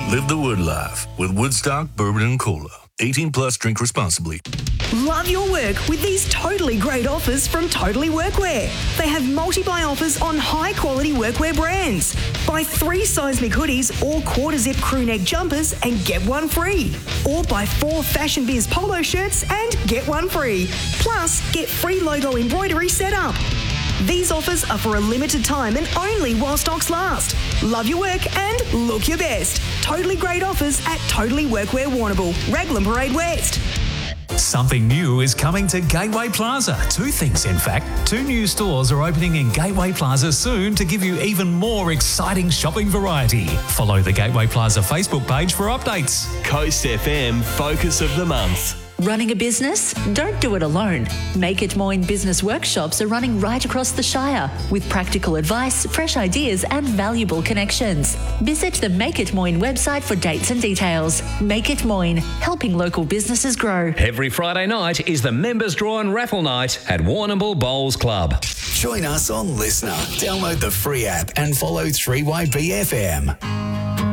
Live the Wood life with Woodstock Bourbon and Cola. 18 plus, drink responsibly. Love your work with these totally great offers from Totally Workwear. They have multi-buy offers on high-quality workwear brands. Buy 3 seismic hoodies or quarter-zip crew-neck jumpers and get one free. Or buy 4 Fashion Biz polo shirts and get one free. Plus, get free logo embroidery set up. These offers are for a limited time and only while stocks last. Love your work and look your best. Totally great offers at Totally Workwear Warrnambool, Raglan Parade West. Something new is coming to Gateway Plaza. 2 things, in fact. 2 new stores are opening in Gateway Plaza soon to give you even more exciting shopping variety. Follow the Gateway Plaza Facebook page for updates. Coast FM Focus of the Month. Running a business? Don't do it alone. Make It Moyne business workshops are running right across the Shire with practical advice, fresh ideas and valuable connections. Visit the Make It Moyne website for dates and details. Make It Moyne, helping local businesses grow. Every Friday night is the members draw and raffle night at Warrnambool Bowls Club. Join us on Listener. Download the free app and follow 3YBFM.